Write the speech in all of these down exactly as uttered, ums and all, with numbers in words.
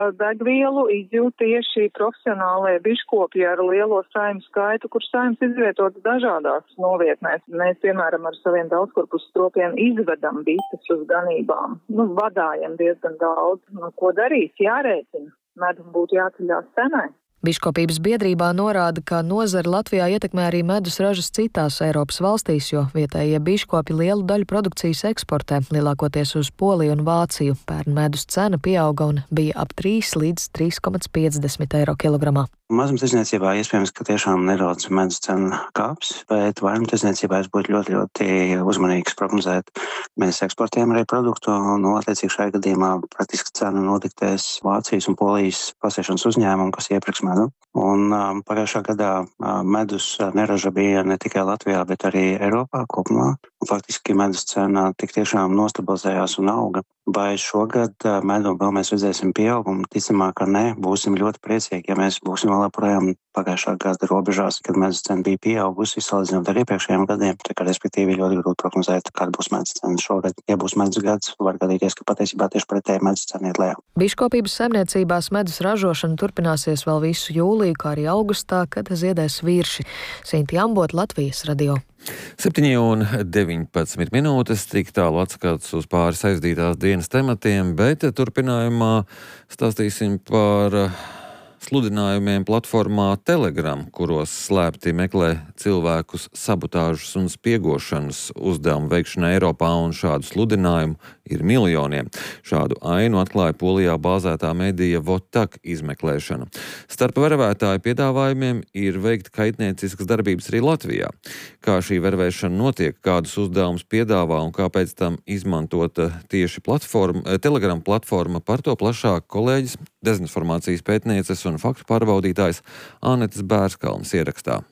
Degvielu izjūt tieši profesionālie biškopi ar lielo saimnu skaitu, kur saimnes izvietotas dažādās novietnēs. Mēs, piemēram, ar saviem daudzkorpusu stropiem izvedam bites uz ganībām. Nu, vadājam diezgan daudz. Nu, ko darīs? Jārēķina. Medum būtu jāceļās cenai. Biškopības biedrībā norāda, ka nozare Latvijā ietekmē arī medus ražas citās Eiropas valstīs, jo vietējie biškopi lielu daļu produkcijas eksportē, lielākoties uz Poliju un Vāciju. Pērn medus cena pieauga un bija ap trīs līdz trīs komats piecdesmit eiro kilogramā. Mazumtirdzniecībā iespējams, ka tiešām nedaudz medus cena kāps, bet vairumtirdzniecībā es būtu ļoti, ļoti uzmanīgs prognozēt. Mēs eksportējam arī produktu, un attiecīgi šajā gadījumā praktiski cena nodiktēs Vācijas un Polijas pasiešanas uzņēmumu, kas iepirks medu. Un um, pagājušā gadā um, medus neraža bija ne tikai Latvijā, bet arī Eiropā kopumā. Un faktiski medus cena tik tiešām nostabilizējās un auga. Vai šogad uh, medu vēl mēs redzēsim pieaugumu? Ticamāk, ka ne. Būsim ļoti priecīgi, ja mēs būsim vēl joprojām pagājušā gada robežās, kad medus cena bija pieaugusi, salīdzinot ar iepriekšējiem gadiem. Tā kā respektīvi ļoti grūti prognozēt, kāda būs medus cena šogad. Ja būs medus gads, var gadīties, ka patiesībā tieši pretēji medus cena iet lejā. Biškopības saimniecībās medus ražošana turpināsies vēl visu jūliju, kā arī augustā, kad ziedēs virši. Sinti Ambot, Latvijas radio. septiņi un deviņpadsmit minūtes, tik tālu atskats uz pāris aizdītās dienas tematiem, bet turpinājumā stāstīsim par sludinājumiem platformā Telegram, kuros slēpti meklē cilvēkus sabotāžas un spiegošanas uzdevumu veikšanai Eiropā, un šādu sludinājumu ir miljoniem. Šādu ainu atklāja Polijā bāzētā medija Votak izmeklēšana. Starp vervētāju piedāvājumiem ir veikt kaitnieciskas darbības arī Latvijā. Kā šī vervēšana notiek, kādus uzdevumus piedāvā un kāpēc tam izmantota tieši platforma, Telegram platforma, par to plašāk kolēģis, dezinformācijas pētnieces un faktu pārbaudītājs Annetes Bērskalnes ierakstā.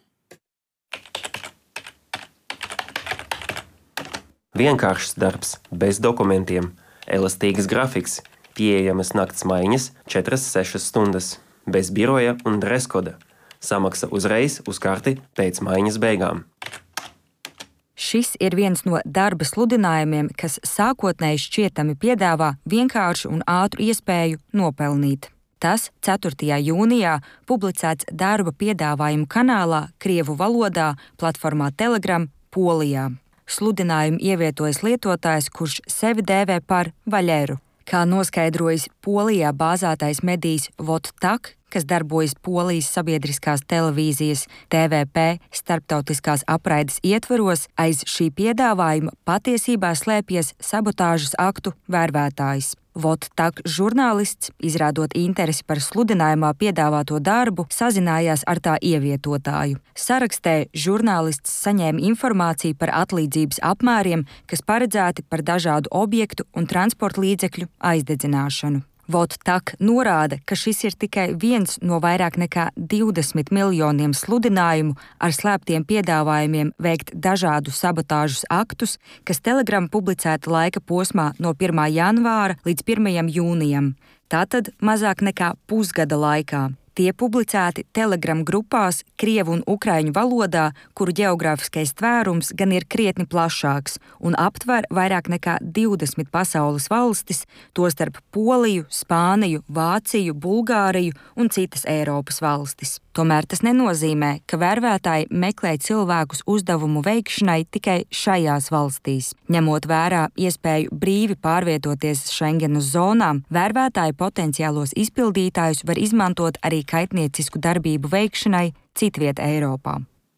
Vienkāršs darbs, bez dokumentiem, elastīgas grafiks, pieejamas nakts maiņas četras sešas stundas, bez biroja un dreskoda. Samaksa uzreiz uz karti pēc maiņas beigām. Šis ir viens no darba sludinājumiem, kas sākotnēji šķietami piedāvā vienkāršu un ātru iespēju nopelnīt. Tas ceturtajā jūnijā publicēts darba piedāvājumu kanālā krievu valodā platformā Telegram Polijā. Sludinājumu ievietojas lietotājs, kurš sevi dēvē par Vaļeru. Kā noskaidrojis Polijā bāzētais medijs Votak, kas darbojas Polijas sabiedriskās televīzijas T V P starptautiskās apraides ietvaros, aiz šī piedāvājuma patiesībā slēpjas sabotāžas aktu vērvētājs. Votak žurnālists, izrādot interesi par sludinājumā piedāvāto darbu, sazinājās ar tā ievietotāju. Sarakstē žurnālists saņēma informāciju par atlīdzības apmēriem, kas paredzēti par dažādu objektu un transporta līdzekļu aizdedzināšanu. Votak norāda, ka šis ir tikai viens no vairāk nekā divdesmit miljoniem sludinājumu ar slēptiem piedāvājumiem veikt dažādu sabotāžas aktus, kas Telegram publicēta laika posmā no pirmā janvāra līdz pirmajam jūnijam. Tātad mazāk nekā pusgada laikā. Tie publicēti Telegram grupās krievu un ukraiņu valodā, kuru geogrāfiskais tvērums gan ir krietni plašāks un aptver vairāk nekā divdesmit pasaules valstis, tostarp Poliju, Spāniju, Vāciju, Bulgāriju un citas Eiropas valstis. Tomēr tas nenozīmē, ka vērvētāji meklē cilvēkus uzdevumu veikšanai tikai šajās valstīs. Ņemot vērā iespēju brīvi pārvietoties Schengenas zonām, vērvētāji potenciālos izpildītājus var izmantot arī kaitniecisku darbību veikšanai citviet Eiropā.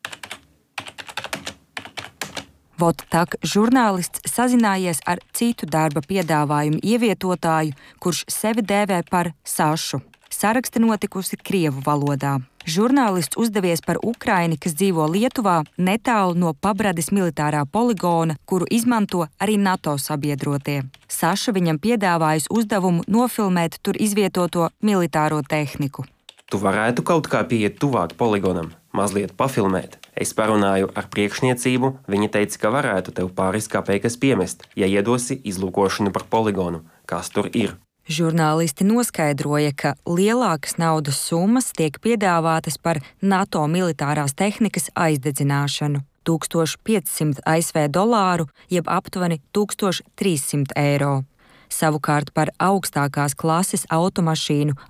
Votak žurnālists sazinājies ar citu darba piedāvājumu ievietotāju, kurš sevi dēvē par Sašu. Saraksta notikusi krievu valodā. Žurnālists uzdevies par ukraini, kas dzīvo Lietuvā, netālu no Pabradis militārā poligona, kuru izmanto arī NATO sabiedrotie. Saša viņam piedāvājusi uzdevumu nofilmēt tur izvietoto militāro tehniku. Tu varētu kaut kā pieiet tuvāk poligonam, mazliet pafilmēt. Es parunāju ar priekšniecību, viņa teica, ka varētu tev pāris kapeikas piemest, ja iedosi izlūkošanu par poligonu, kas tur ir. Žurnālisti noskaidroja, ka lielākas naudas summas tiek piedāvātas par NATO militārās tehnikas aizdedzināšanu – tūkstoš piecsimt A S V dolāru, jeb aptuveni tūkstoš trīssimt eiro. Savukārt par augstākās klases automašīnu